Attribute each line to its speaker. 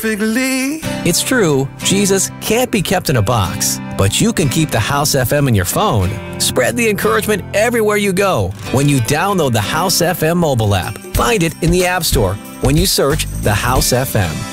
Speaker 1: It's true, Jesus can't be kept in a box, but you can keep the House FM in your phone. Spread the encouragement everywhere you go when you download the House FM mobile app. Find it in the App Store when you search the House FM.